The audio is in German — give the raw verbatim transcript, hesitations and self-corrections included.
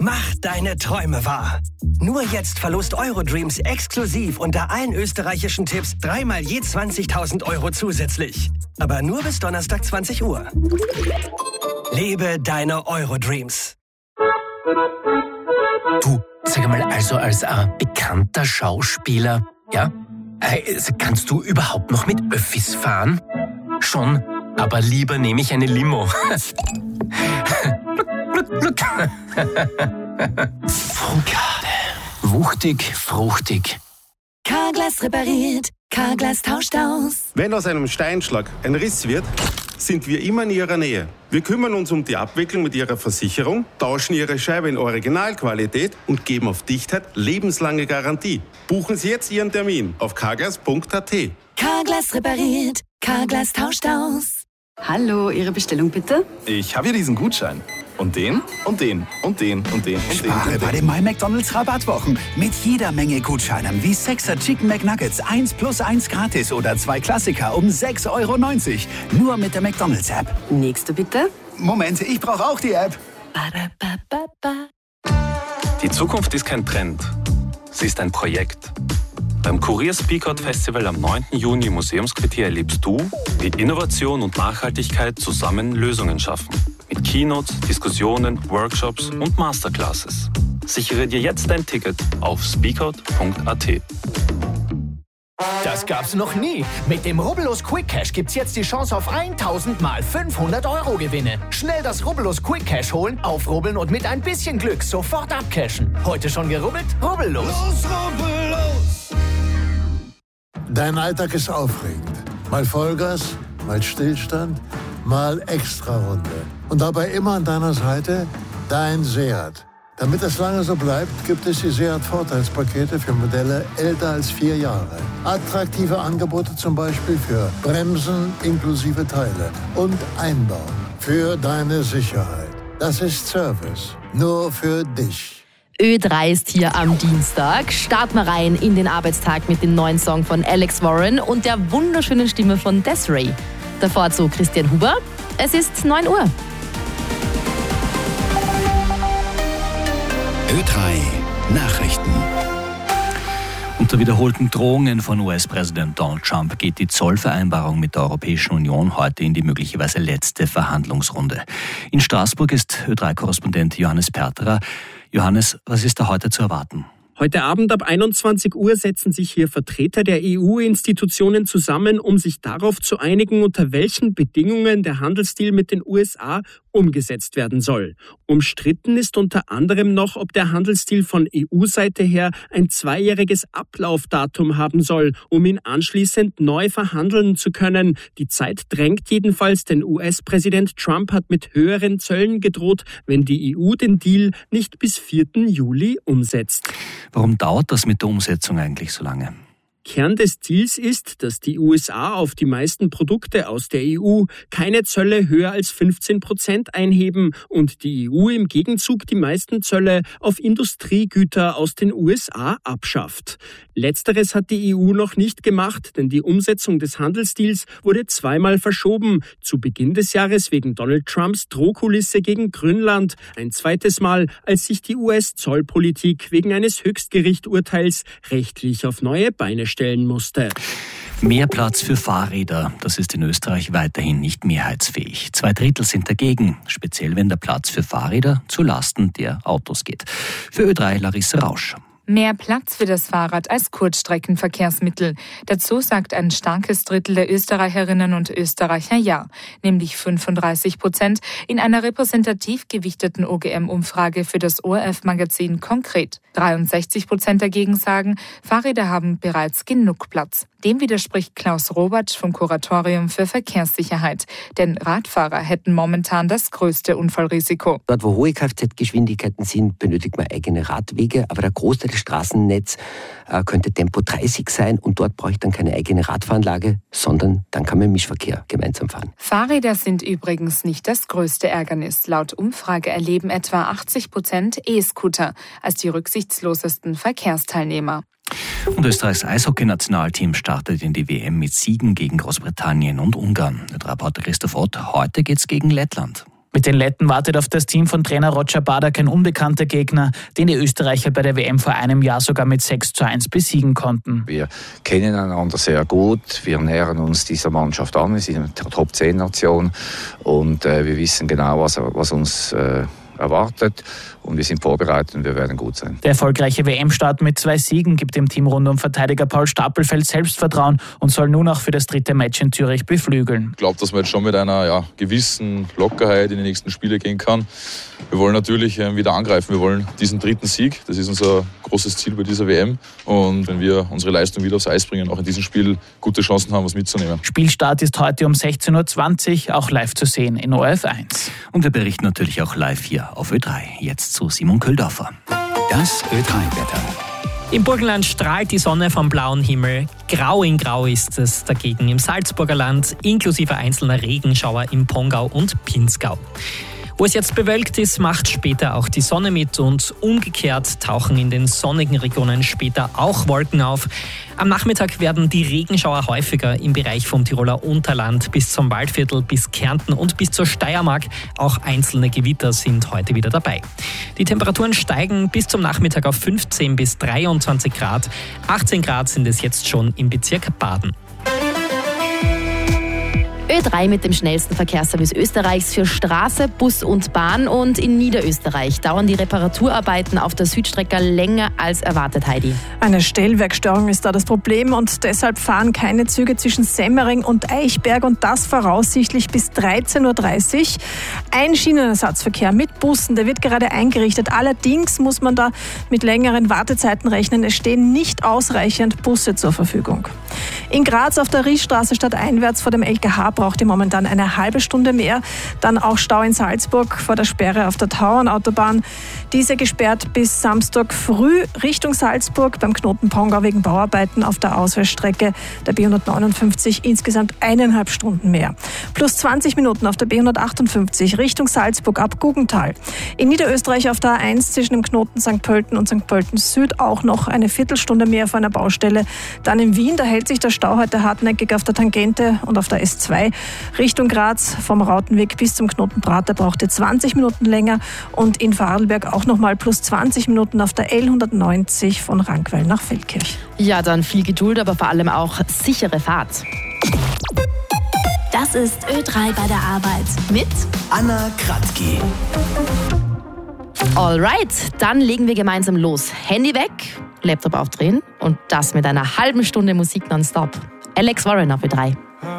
Mach deine Träume wahr. Nur jetzt verlost Eurodreams exklusiv unter allen österreichischen Tipps dreimal je zwanzigtausend Euro zusätzlich. Aber nur bis Donnerstag zwanzig Uhr. Lebe deine Eurodreams. Du, sag mal, also als ein bekannter Schauspieler, ja, äh, kannst du überhaupt noch mit Öffis fahren? Schon, aber lieber nehme ich eine Limo. Frunkade. Wuchtig, fruchtig. Carglass repariert, Carglass tauscht aus. Wenn aus einem Steinschlag ein Riss wird, sind wir immer in Ihrer Nähe. Wir kümmern uns um die Abwicklung mit Ihrer Versicherung, tauschen Ihre Scheibe in Originalqualität und geben auf Dichtheit lebenslange Garantie. Buchen Sie jetzt Ihren Termin auf carglass punkt a t. Carglass repariert, Carglass tauscht aus. Hallo, Ihre Bestellung bitte? Ich habe hier diesen Gutschein. Und den, und den, und den, und den, und den. Spare bei den My McDonald's Rabattwochen. Mit jeder Menge Gutscheinen wie sechser Chicken McNuggets eins plus eins gratis oder zwei Klassiker um sechs Euro neunzig. Nur mit der McDonald's App. Nächste bitte. Moment, ich brauche auch die App. Die Zukunft ist kein Trend. Sie ist ein Projekt. Beim Kurier Speakout Festival am neunten Juni im Museumsquartier erlebst du, wie Innovation und Nachhaltigkeit zusammen Lösungen schaffen. Mit Keynotes, Diskussionen, Workshops und Masterclasses. Sichere dir jetzt dein Ticket auf speakout punkt a t. Das gab's noch nie. Mit dem Rubbellos Quick Cash gibt's jetzt die Chance auf tausend mal fünfhundert Euro Gewinne. Schnell das Rubbellos Quick Cash holen, aufrubbeln und mit ein bisschen Glück sofort abcashen. Heute schon gerubbelt? Rubbellos. Los, Rubbellos! Dein Alltag ist aufregend. Mal Vollgas, mal Stillstand, mal Extrarunde. Und dabei immer an deiner Seite dein Seat. Damit es lange so bleibt, gibt es die Seat-Vorteilspakete für Modelle älter als vier Jahre. Attraktive Angebote zum Beispiel für Bremsen inklusive Teile und Einbau. Für deine Sicherheit. Das ist Service. Nur für dich. Ö drei ist hier am Dienstag. Starten wir rein in den Arbeitstag mit dem neuen Song von Alex Warren und der wunderschönen Stimme von Desiree. Davor zu Christian Huber. Es ist neun Uhr. Ö drei Nachrichten. Unter wiederholten Drohungen von U S-Präsident Donald Trump geht die Zollvereinbarung mit der Europäischen Union heute in die möglicherweise letzte Verhandlungsrunde. In Straßburg ist Ö drei Korrespondent Johannes Perterer. Johannes, was ist da heute zu erwarten? Heute Abend ab einundzwanzig Uhr setzen sich hier Vertreter der E U-Institutionen zusammen, um sich darauf zu einigen, unter welchen Bedingungen der Handelsdeal mit den U S A umgesetzt werden soll. Umstritten ist unter anderem noch, ob der Handelsdeal von E U-Seite her ein zweijähriges Ablaufdatum haben soll, um ihn anschließend neu verhandeln zu können. Die Zeit drängt jedenfalls, denn U S-Präsident Trump hat mit höheren Zöllen gedroht, wenn die E U den Deal nicht bis vierten Juli umsetzt. Warum dauert das mit der Umsetzung eigentlich so lange? Kern des Deals ist, dass die U S A auf die meisten Produkte aus der E U keine Zölle höher als fünfzehn Prozent einheben und die E U im Gegenzug die meisten Zölle auf Industriegüter aus den U S A abschafft. Letzteres hat die E U noch nicht gemacht, denn die Umsetzung des Handelsdeals wurde zweimal verschoben. Zu Beginn des Jahres wegen Donald Trumps Drohkulisse gegen Grönland. Ein zweites Mal, als sich die U S-Zollpolitik wegen eines Höchstgerichturteils rechtlich auf neue Beine stellt. stellen musste. Mehr Platz für Fahrräder, das ist in Österreich weiterhin nicht mehrheitsfähig. Zwei Drittel sind dagegen, speziell wenn der Platz für Fahrräder zu Lasten der Autos geht. Für Ö drei Larissa Rausch. Mehr Platz für das Fahrrad als Kurzstreckenverkehrsmittel. Dazu sagt ein starkes Drittel der Österreicherinnen und Österreicher Ja, nämlich fünfunddreißig Prozent in einer repräsentativ gewichteten O G M-Umfrage für das O R F-Magazin Konkret. dreiundsechzig Prozent dagegen sagen, Fahrräder haben bereits genug Platz. Dem widerspricht Klaus Robatsch vom Kuratorium für Verkehrssicherheit. Denn Radfahrer hätten momentan das größte Unfallrisiko. Dort, wo hohe Kfz-Geschwindigkeiten sind, benötigt man eigene Radwege, aber der Großteil des Straßennetzes äh, könnte Tempo dreißig sein und dort brauche ich dann keine eigene Radfahranlage, sondern dann kann man im Mischverkehr gemeinsam fahren. Fahrräder sind übrigens nicht das größte Ärgernis. Laut Umfrage erleben etwa achtzig Prozent E-Scooter als die rücksichtslosesten Verkehrsteilnehmer. Und Österreichs Eishockey-Nationalteam startet in die W M mit Siegen gegen Großbritannien und Ungarn. Der Reporter Christoph Ott, heute geht's gegen Lettland. Mit den Letten wartet auf das Team von Trainer Roger Bader kein unbekannter Gegner, den die Österreicher bei der W M vor einem Jahr sogar mit sechs zu eins besiegen konnten. Wir kennen einander sehr gut, wir nähern uns dieser Mannschaft an, wir sind eine Top zehn Nation und äh, wir wissen genau, was, was uns äh, erwartet und wir sind vorbereitet und wir werden gut sein. Der erfolgreiche W M-Start mit zwei Siegen gibt dem Team rund um Verteidiger Paul Stapelfeld Selbstvertrauen und soll nun auch für das dritte Match in Zürich beflügeln. Ich glaube, dass man jetzt schon mit einer ja, gewissen Lockerheit in die nächsten Spiele gehen kann. Wir wollen natürlich äh, wieder angreifen, wir wollen diesen dritten Sieg, das ist unser großes Ziel bei dieser W M und wenn wir unsere Leistung wieder aufs Eis bringen, auch in diesem Spiel gute Chancen haben, was mitzunehmen. Spielstart ist heute um sechzehn Uhr zwanzig, auch live zu sehen in O R F eins. Und wir berichten natürlich auch live hier auf Ö drei. Jetzt zu Simon Köldorfer. Das Ö drei Wetter. Im Burgenland strahlt die Sonne vom blauen Himmel. Grau in Grau ist es dagegen im Salzburger Land, inklusive einzelner Regenschauer im Pongau und Pinzgau. Wo es jetzt bewölkt ist, macht später auch die Sonne mit und umgekehrt tauchen in den sonnigen Regionen später auch Wolken auf. Am Nachmittag werden die Regenschauer häufiger im Bereich vom Tiroler Unterland bis zum Waldviertel, bis Kärnten und bis zur Steiermark. Auch einzelne Gewitter sind heute wieder dabei. Die Temperaturen steigen bis zum Nachmittag auf fünfzehn bis dreiundzwanzig Grad. achtzehn Grad sind es jetzt schon im Bezirk Baden. Ö drei mit dem schnellsten Verkehrsservice Österreichs für Straße, Bus und Bahn. Und in Niederösterreich dauern die Reparaturarbeiten auf der Südstrecke länger als erwartet, Heidi. Eine Stellwerkstörung ist da das Problem und deshalb fahren keine Züge zwischen Semmering und Eichberg und das voraussichtlich bis dreizehn Uhr dreißig. Ein Schienenersatzverkehr mit Bussen, der wird gerade eingerichtet. Allerdings muss man da mit längeren Wartezeiten rechnen. Es stehen nicht ausreichend Busse zur Verfügung. In Graz auf der Riesstraße stadteinwärts vor dem L K H braucht ihr momentan eine halbe Stunde mehr. Dann auch Stau in Salzburg vor der Sperre auf der Tauernautobahn. Diese gesperrt bis Samstag früh Richtung Salzburg beim Knoten Pongau wegen Bauarbeiten auf der Ausweichstrecke der B hundertneunundfünfzig insgesamt eineinhalb Stunden mehr. Plus zwanzig Minuten auf der B hundertachtundfünfzig Richtung Salzburg ab Guggental. In Niederösterreich auf der A eins zwischen dem Knoten Sankt Pölten und Sankt Pölten Süd auch noch eine Viertelstunde mehr vor einer Baustelle. Dann in Wien, da hält sich der Stau heute hartnäckig auf der Tangente und auf der S zwei. Richtung Graz vom Rautenweg bis zum Knoten Prater braucht ihr zwanzig Minuten länger und in Vorarlberg auch nochmal plus zwanzig Minuten auf der L hundertneunzig von Rankweil nach Feldkirch. Ja, dann viel Geduld, aber vor allem auch sichere Fahrt. Das ist Ö drei bei der Arbeit mit Anna Kratky. Alright, dann legen wir gemeinsam los. Handy weg, Laptop aufdrehen und das mit einer halben Stunde Musik nonstop. Alex Warren auf Ö drei.